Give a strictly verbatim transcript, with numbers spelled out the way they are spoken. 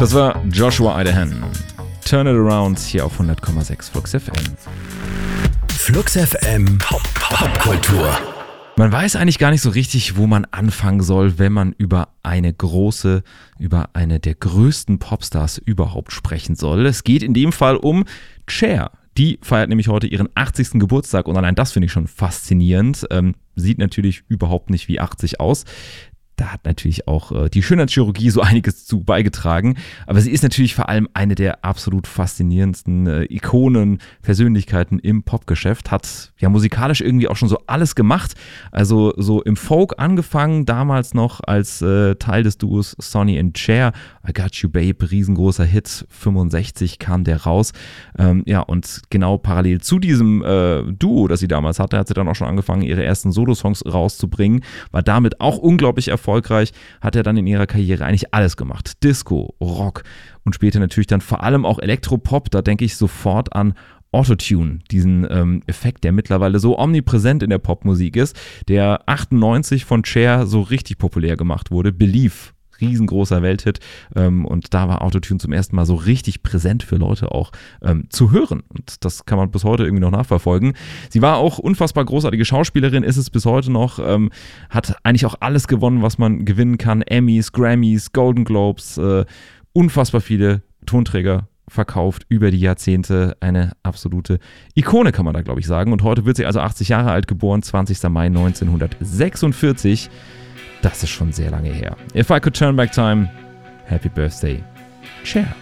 Das war Joshua Idahan. Turn It Around hier auf hundert Komma sechs Flux F M. Flux F M Popkultur. Man weiß eigentlich gar nicht so richtig, wo man anfangen soll, wenn man über eine große, über eine der größten Popstars überhaupt sprechen soll. Es geht in dem Fall um Cher. Die feiert nämlich heute ihren achtzigsten Geburtstag und allein das finde ich schon faszinierend. Ähm, sieht natürlich überhaupt nicht wie achtzig aus. Da hat natürlich auch äh, die Schönheitschirurgie so einiges zu beigetragen. Aber sie ist natürlich vor allem eine der absolut faszinierendsten äh, Ikonen, Persönlichkeiten im Popgeschäft. Hat ja musikalisch irgendwie auch schon so alles gemacht. Also so im Folk angefangen, damals noch als äh, Teil des Duos Sonny and Cher. I Got You Babe, riesengroßer Hit, fünfundsechzig kam der raus. Ähm, ja, und genau parallel zu diesem äh, Duo, das sie damals hatte, hat sie dann auch schon angefangen, ihre ersten Solosongs rauszubringen. War damit auch unglaublich erfolgreich. Erfolgreich, hat er dann in ihrer Karriere eigentlich alles gemacht. Disco, Rock und später natürlich dann vor allem auch Elektropop. Da denke ich sofort an Autotune, diesen ähm, Effekt, der mittlerweile so omnipräsent in der Popmusik ist, der achtundneunzig von Cher so richtig populär gemacht wurde. Believe, riesengroßer Welthit, ähm, und da war Autotune zum ersten Mal so richtig präsent für Leute auch ähm, zu hören und das kann man bis heute irgendwie noch nachverfolgen. Sie war auch unfassbar großartige Schauspielerin, ist es bis heute noch, ähm, hat eigentlich auch alles gewonnen, was man gewinnen kann, Emmys, Grammys, Golden Globes, äh, unfassbar viele Tonträger verkauft über die Jahrzehnte, eine absolute Ikone kann man da glaube ich sagen und heute wird sie also achtzig Jahre alt, geboren zwanzigster Mai neunzehnhundertsechsundvierzig. Das ist schon sehr lange her. If I could turn back time, happy birthday, Cher.